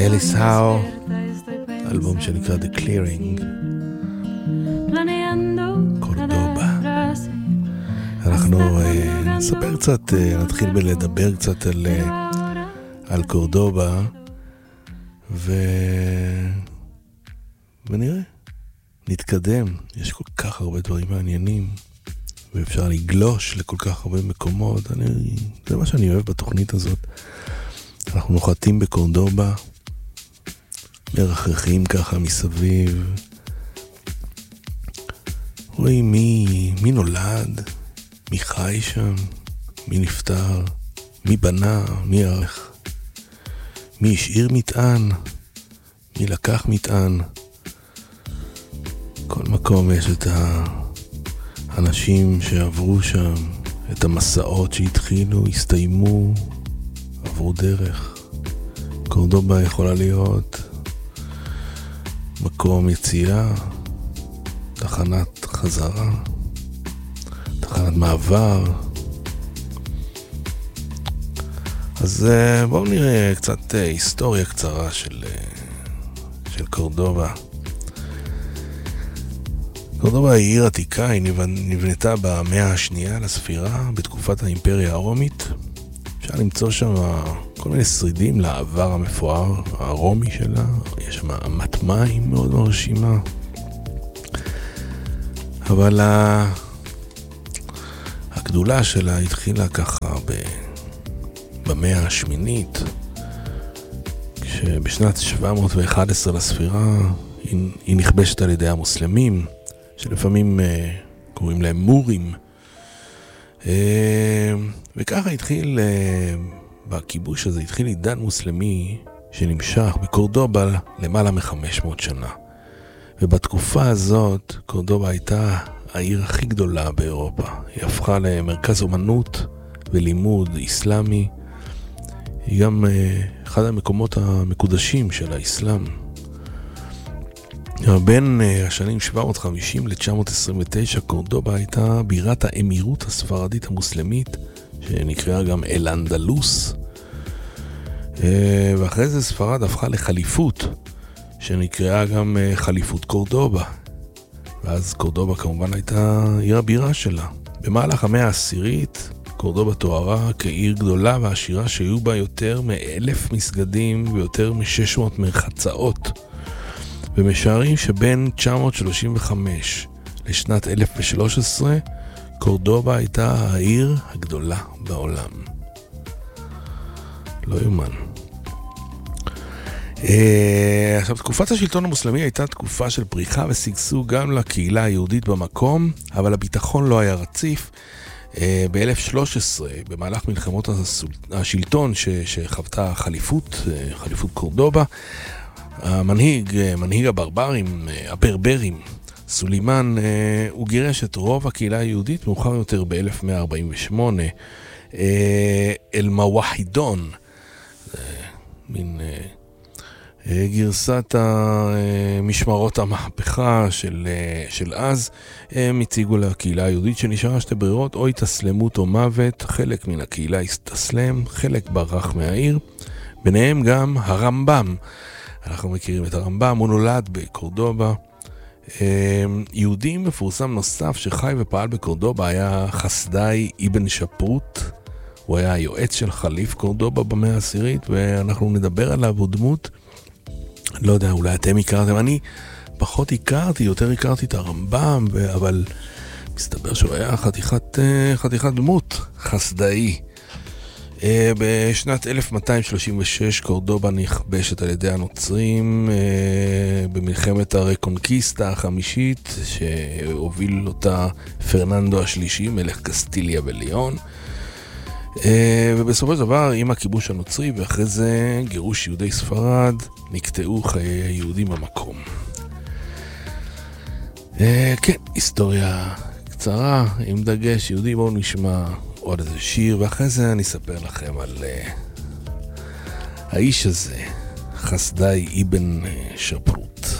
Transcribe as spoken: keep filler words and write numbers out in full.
אליס האו, אלבום שנקרא The Clearing, קורדובה. אנחנו נספר קצת, נתחיל בלדבר קצת על, על קורדובה, ו... ונראה, נתקדם. יש כל כך הרבה דברים מעניינים, ואפשר לגלוש לכל כך הרבה מקומות. אני... זה מה שאני אוהב בתוכנית הזאת. אנחנו נוחתים בקורדובה, מרחרחים ככה מסביב, רואים מי, מי נולד, מי חי שם, מי נפטר, מי בנה, מי ערך, מי השאיר מטען, מי לקח מטען. כל מקום יש את האנשים שעברו שם, את המסעות שהתחילו, הסתיימו, עברו דרך. קורדובה יכולה להיות מקום יציאה, תחנת חזרה, תחנת מעבר. אז בואו נראה קצת היסטוריה קצרה של, של קורדובה. קורדובה היא עיר עתיקה, היא נבנתה במאה השנייה לספירה, בתקופת האימפריה הרומית. אפשר למצוא שם כל מיני שרידים לעבר המפואר הרומי שלה. יש שם אמת מים מאוד מרשימה. אבל הגדולה שלה התחילה ככה במאה השמינית, כשבשנת שבע מאות ואחת עשרה לספירה היא, היא נכבשת על ידי המוסלמים, שלפעמים uh, קוראים להם מורים. Uh, וככה התחיל, uh, בכיבוש הזה התחיל עידן מוסלמי שנמשך בקורדובה למעלה מחמש מאות שנה. ובתקופה הזאת קורדובה הייתה העיר הכי גדולה באירופה. היא הפכה למרכז אומנות ולימוד איסלאמי. היא גם uh, אחד המקומות המקודשים של האסלאם. בין uh, השנים שבע מאות וחמישים ל-תשע מאות עשרים ותשע קורדובה הייתה בירת האמירות הספרדית המוסלמית, שנקראה גם אל אנדלוס. Uh, ואחרי זה ספרד הפכה לחליפות, שנקראה גם uh, חליפות קורדובה. ואז קורדובה כמובן הייתה עיר הבירה שלה. במהלך המאה העשירית קורדובה תוארה כעיר גדולה ועשירה שהיו בה יותר מאלף מסגדים ויותר משש מאות מרחצאות. ומשערים שבין תשע מאות שלושים וחמש לשנת אלף ושלוש עשרה קורדובה הייתה העיר הגדולה בעולם. לא יומן. אה, עכשיו, תקופת השלטון המוסלמי הייתה תקופה של פריחה וסגסוג גם לקהילה היהודית במקום, אבל הביטחון לא היה רציף. ב-אלף ושלוש עשרה, במהלך מלחמות השלטון שחוותה חליפות, חליפות קורדובה, המנהיג, מנהיג הברברים, הברברים, סולימן, הוא גירש את רוב הקהילה היהודית. מאוחר יותר ב-אלף מאה ארבעים ושמונה, אל-מוואחידון, מין גרסת המשמרות המהפכה של, של אז, הם הציגו לקהילה היהודית שנשארה שתי ברירות, או התאסלמות או מוות. חלק מן הקהילה הסתסלם, חלק ברח מהעיר, ביניהם גם הרמב"ם. אנחנו מכירים את הרמב"ם, הוא נולד בקורדובה. יהודי מפורסם נוסף שחי ופעל בקורדובה היה חסדאי אבן שפרוט. הוא היה היועץ של חליף קורדובה במאה העשירית, ואנחנו נדבר עליו. הוא דמות, לא יודע, אולי אתם הכרתם, אני פחות הכרתי, יותר הכרתי את הרמב"ם, אבל מסתבר שהוא היה חתיכת, חתיכת דמות, חסדאי. בשנת אלף מאתיים שלושים ושש קורדובה נכבשת על ידי הנוצרים במלחמת הרקונקיסטה החמישית, שהוביל אותה פרננדו השלישי, מלך קסטיליה וליון. ובסופו של דבר, עם הכיבוש הנוצרי ואחרי זה גירוש יהודי ספרד, נקטעו חיי היהודים במקום. כן, היסטוריה קצרה עם דגש יהודי. בואו נשמע עוד איזה שיר, ואחרי זה אני אספר לכם על האיש הזה, חסדאי אבן שפרוט.